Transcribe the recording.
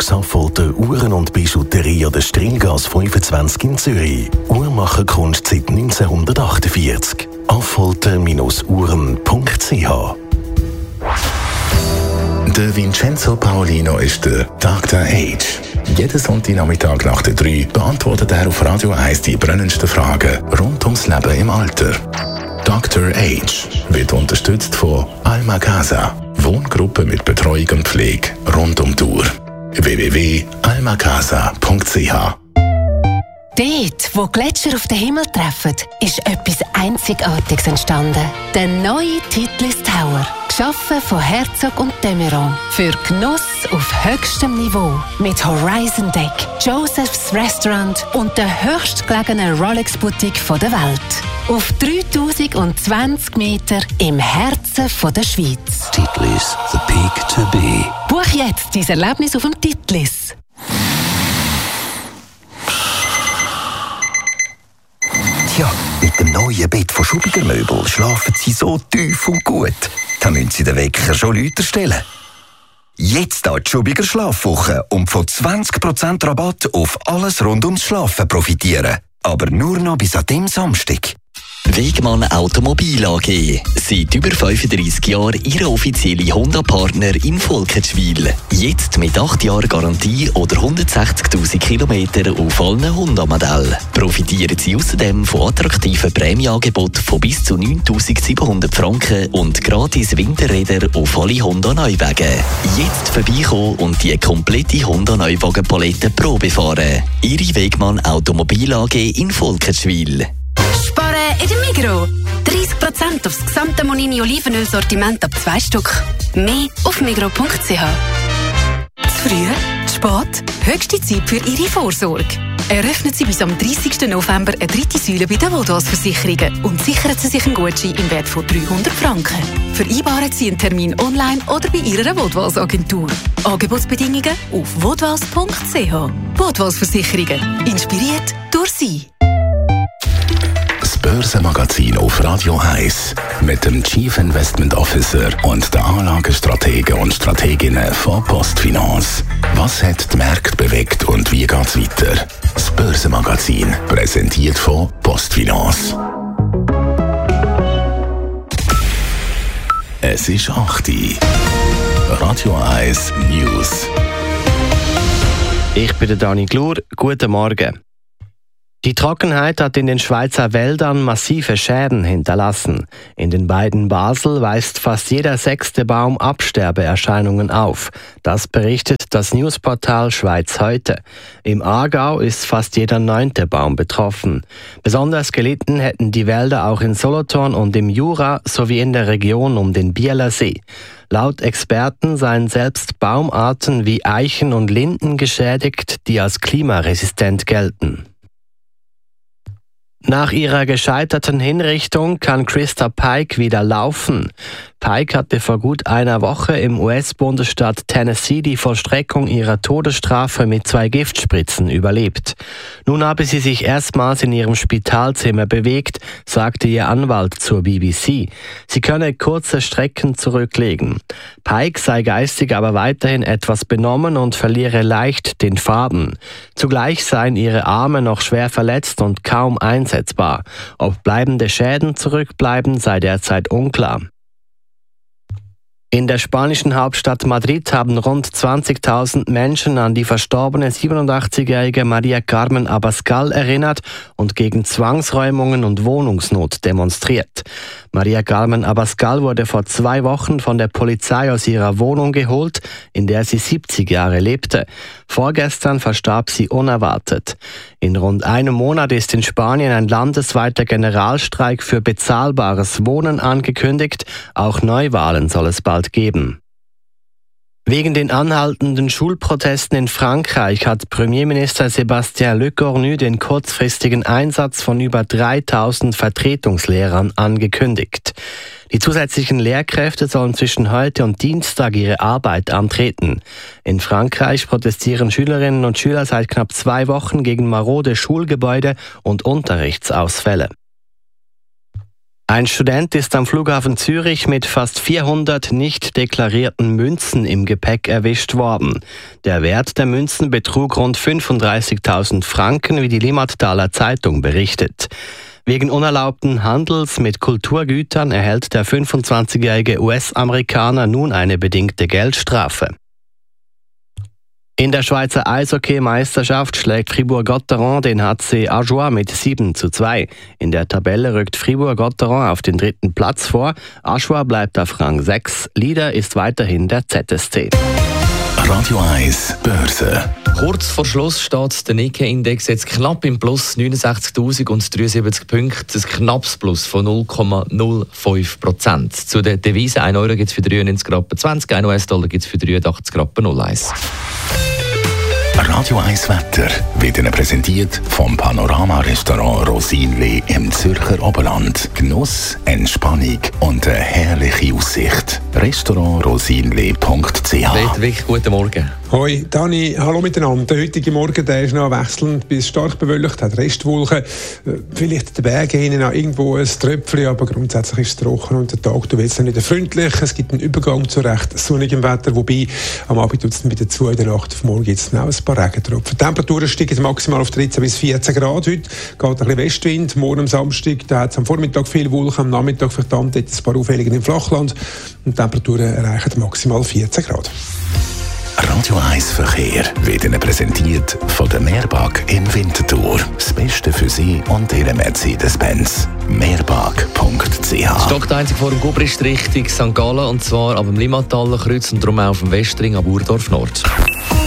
Fuchs Affolter Uhren und Bijouterie an der Stringgasse 25 in Zürich. Uhrmacherkunst seit 1948. affolter-uhren.ch. Der Vincenzo Paolino ist der Dr. Age. Jeden Sonntagnachmittag nach der 3 beantwortet er auf Radio 1 die brennendsten Fragen rund ums Leben im Alter. Dr. Age wird unterstützt von Alma Casa, Wohngruppe mit Betreuung und Pflege rund um die Uhr. www.almacasa.ch. Dort, wo Gletscher auf den Himmel treffen, ist etwas Einzigartiges entstanden. Der neue Titlis Tower. Geschaffen von Herzog und de Meuron. Für Genuss auf höchstem Niveau. Mit Horizon Deck, Joseph's Restaurant und der höchstgelegenen Rolex-Boutique der Welt. Auf 3020 Meter im Herzen der Schweiz. Titlis, the peak to be. Buch jetzt dein Erlebnis auf dem Titlis. Tja, mit dem neuen Bett von Schubiger Möbel schlafen Sie so tief und gut. Da müssen Sie den Wecker schon lauter stellen. Jetzt die Schubiger Schlafwoche und von 20% Rabatt auf alles rund ums Schlafen profitieren. Aber nur noch bis an dem Samstag. Wegmann Automobil AG. Seit über 35 Jahren Ihr offizieller Honda-Partner in Volkenswil. Jetzt mit 8 Jahren Garantie oder 160'000 Kilometer auf allen Honda-Modellen. Profitieren Sie außerdem von attraktiven Prämieangeboten von bis zu 9'700 Franken und gratis Winterräder auf alle Honda-Neuwagen. Jetzt vorbeikommen und die komplette Honda-Neuwagenpalette Probe fahren. Ihre Wegmann Automobil AG in Volkenswil. Sparen in der Migros. 30% aufs gesamte Monini-Olivenöl-Sortiment ab 2 Stück. Mehr auf migros.ch. Zu früh, zu spät, höchste Zeit für Ihre Vorsorge. Eröffnen Sie bis am 30. November eine dritte Säule bei den Vodwas-Versicherungen und sichern Sie sich einen Gutschein im Wert von 300 Franken. Vereinbaren Sie einen Termin online oder bei Ihrer Vodwas-Agentur. Angebotsbedingungen auf vodwas.ch. Vodwas-Versicherungen. Inspiriert durch Sie. Das Börsenmagazin auf Radio 1 mit dem Chief Investment Officer und der Anlagestrategen und Strateginnen von Postfinance. Was hat die Märkte bewegt und wie geht's weiter? Das Börsenmagazin, präsentiert von Postfinance. Es ist 8 Uhr. Radio 1 News. Ich bin der Dani Glur. Guten Morgen. Die Trockenheit hat in den Schweizer Wäldern massive Schäden hinterlassen. In den beiden Basel weist fast jeder 6. Baum Absterbeerscheinungen auf. Das berichtet das Newsportal Schweiz heute. Im Aargau ist fast jeder 9. Baum betroffen. Besonders gelitten hätten die Wälder auch in Solothurn und im Jura sowie in der Region um den Bieler See. Laut Experten seien selbst Baumarten wie Eichen und Linden geschädigt, die als klimaresistent gelten. Nach ihrer gescheiterten Hinrichtung kann Krista Pike wieder laufen. Pike hatte vor gut einer Woche im US-Bundesstaat Tennessee die Vollstreckung ihrer Todesstrafe mit 2 Giftspritzen überlebt. Nun habe sie sich erstmals in ihrem Spitalzimmer bewegt, sagte ihr Anwalt zur BBC. Sie könne kurze Strecken zurücklegen. Pike sei geistig aber weiterhin etwas benommen und verliere leicht den Faden. Zugleich seien ihre Arme noch schwer verletzt und kaum einsetzbar. Ob bleibende Schäden zurückbleiben, sei derzeit unklar. In der spanischen Hauptstadt Madrid haben rund 20.000 Menschen an die verstorbene 87-jährige María Carmen Abascal erinnert und gegen Zwangsräumungen und Wohnungsnot demonstriert. María Carmen Abascal wurde vor 2 Wochen von der Polizei aus ihrer Wohnung geholt, in der sie 70 Jahre lebte. Vorgestern verstarb sie unerwartet. In rund einem Monat ist in Spanien ein landesweiter Generalstreik für bezahlbares Wohnen angekündigt. Auch Neuwahlen soll es bald geben. Wegen den anhaltenden Schulprotesten in Frankreich hat Premierminister Sébastien Lecornu den kurzfristigen Einsatz von über 3.000 Vertretungslehrern angekündigt. Die zusätzlichen Lehrkräfte sollen zwischen heute und Dienstag ihre Arbeit antreten. In Frankreich protestieren Schülerinnen und Schüler seit knapp 2 Wochen gegen marode Schulgebäude und Unterrichtsausfälle. Ein Student ist am Flughafen Zürich mit fast 400 nicht deklarierten Münzen im Gepäck erwischt worden. Der Wert der Münzen betrug rund 35.000 Franken, wie die Limmattaler Zeitung berichtet. Wegen unerlaubten Handels mit Kulturgütern erhält der 25-jährige US-Amerikaner nun eine bedingte Geldstrafe. In der Schweizer Eishockey-Meisterschaft schlägt Fribourg-Gotteron den HC Ajoie mit 7:2. In der Tabelle rückt Fribourg-Gotteron auf den 3. Platz vor. Ajoie bleibt auf Rang 6. Leader ist weiterhin der ZSC. Radio 1 Börse. Kurz vor Schluss steht der Nikkei-Index jetzt knapp im Plus, 69.073 Punkte, ein knappes Plus von 0,05%. Zu den Devisen, 1 Euro gibt es für 93 Rappen 20, 1 US-Dollar gibt es für 83 Rappen 01. Radio 1 Wetter wird Ihnen präsentiert vom Panorama-Restaurant Rosinli im Zürcher Oberland. Genuss, Entspannung und eine herrliche Aussicht. restaurantrosinli.ch. Wirklich guten Morgen. Hoi, Dani, hallo miteinander. Der heutige Morgen der ist noch wechselnd bis stark bewölkt, hat Restwolken. Vielleicht den Bergen hinten noch irgendwo ein Tröpfchen, aber grundsätzlich ist es trocken und der Tag wird nicht freundlich. Es gibt einen Übergang zu recht sonnigem Wetter, wobei am Abend tut es wieder zu, in der Nacht auf morgen gibt es noch ein paar Regentropfen. Die Temperaturen steigen maximal auf 13 bis 14 Grad. Heute geht ein bisschen Westwind. Morgen am Samstag da hat es am Vormittag viel Wolken, am Nachmittag verdammt ein paar Aufhellungen im Flachland. Und die Temperaturen erreichen maximal 14 Grad. Radio 1 Verkehr wird Ihnen präsentiert von der Meerbag in Winterthur. Das Beste für Sie und Ihre Mercedes-Benz. Meerbag.ch. Stockt einzig vor dem Gubrist Richtung St. Gallen, und zwar ab dem Limmattaler Kreuz und darum auch auf dem Westring ab Urdorf Nord.